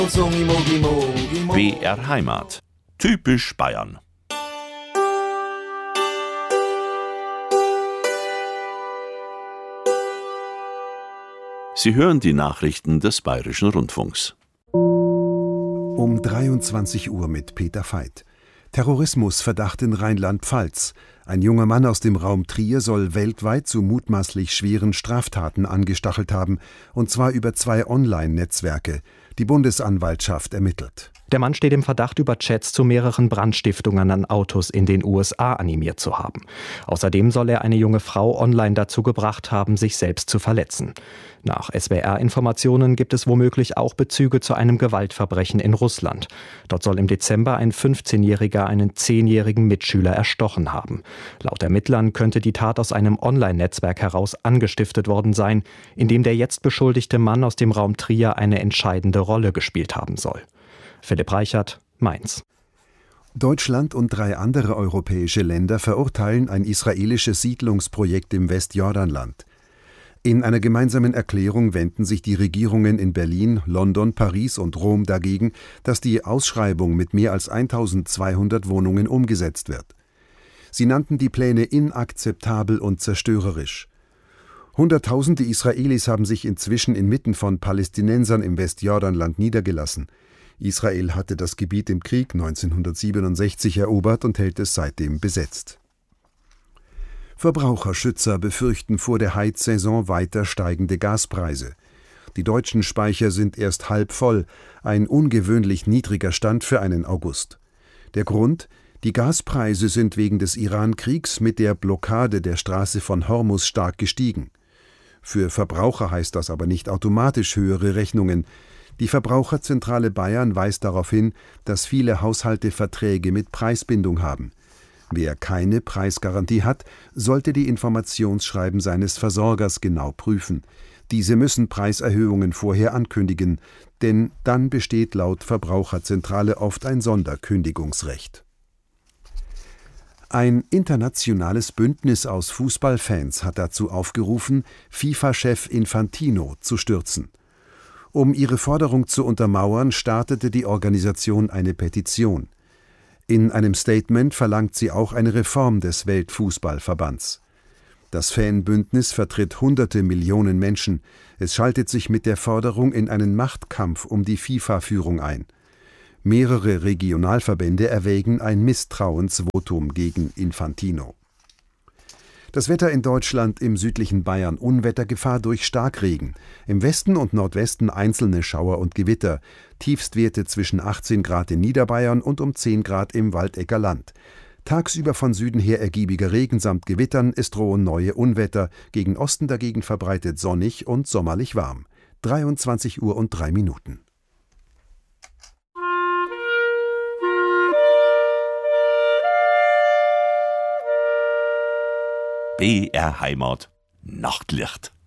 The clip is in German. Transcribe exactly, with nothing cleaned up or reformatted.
B R Heimat. Typisch Bayern. Sie hören die Nachrichten des Bayerischen Rundfunks. Um dreiundzwanzig Uhr mit Peter Veit. Terrorismusverdacht in Rheinland-Pfalz. Ein junger Mann aus dem Raum Trier soll weltweit zu mutmaßlich schweren Straftaten angestachelt haben, und zwar über zwei Online-Netzwerke. Die Bundesanwaltschaft ermittelt. Der Mann steht im Verdacht, über Chats zu mehreren Brandstiftungen an Autos in den U S A animiert zu haben. Außerdem soll er eine junge Frau online dazu gebracht haben, sich selbst zu verletzen. Nach S W R-Informationen gibt es womöglich auch Bezüge zu einem Gewaltverbrechen in Russland. Dort soll im Dezember ein fünfzehnjähriger einen zehnjährigen Mitschüler erstochen haben. Laut Ermittlern könnte die Tat aus einem Online-Netzwerk heraus angestiftet worden sein, in dem der jetzt beschuldigte Mann aus dem Raum Trier eine entscheidende Rolle gespielt haben soll. Philipp Reichert, Mainz. Deutschland und drei andere europäische Länder verurteilen ein israelisches Siedlungsprojekt im Westjordanland. In einer gemeinsamen Erklärung wenden sich die Regierungen in Berlin, London, Paris und Rom dagegen, dass die Ausschreibung mit mehr als eintausendzweihundert Wohnungen umgesetzt wird. Sie nannten die Pläne inakzeptabel und zerstörerisch. Hunderttausende Israelis haben sich inzwischen inmitten von Palästinensern im Westjordanland niedergelassen. Israel hatte das Gebiet im Krieg neunzehnhundertsiebenundsechzig erobert und hält es seitdem besetzt. Verbraucherschützer befürchten vor der Heizsaison weiter steigende Gaspreise. Die deutschen Speicher sind erst halb voll, ein ungewöhnlich niedriger Stand für einen August. Der Grund? Die Gaspreise sind wegen des Iran-Kriegs mit der Blockade der Straße von Hormuz stark gestiegen. Für Verbraucher heißt das aber nicht automatisch höhere Rechnungen. Die Verbraucherzentrale Bayern weist darauf hin, dass viele Haushalte Verträge mit Preisbindung haben. Wer keine Preisgarantie hat, sollte die Informationsschreiben seines Versorgers genau prüfen. Diese müssen Preiserhöhungen vorher ankündigen, denn dann besteht laut Verbraucherzentrale oft ein Sonderkündigungsrecht. Ein internationales Bündnis aus Fußballfans hat dazu aufgerufen, FIFA-Chef Infantino zu stürzen. Um ihre Forderung zu untermauern, startete die Organisation eine Petition. In einem Statement verlangt sie auch eine Reform des Weltfußballverbands. Das Fanbündnis vertritt hunderte Millionen Menschen. Es schaltet sich mit der Forderung in einen Machtkampf um die FIFA-Führung ein. Mehrere Regionalverbände erwägen ein Misstrauensvotum gegen Infantino. Das Wetter in Deutschland: im südlichen Bayern Unwettergefahr durch Starkregen, im Westen und Nordwesten einzelne Schauer und Gewitter, Tiefstwerte zwischen achtzehn Grad in Niederbayern und um zehn Grad im Waldecker Land. Tagsüber von Süden her ergiebiger Regen samt Gewittern, es drohen neue Unwetter, gegen Osten dagegen verbreitet sonnig und sommerlich warm. dreiundzwanzig Uhr und drei Minuten. B R Heimat. Nachtlicht.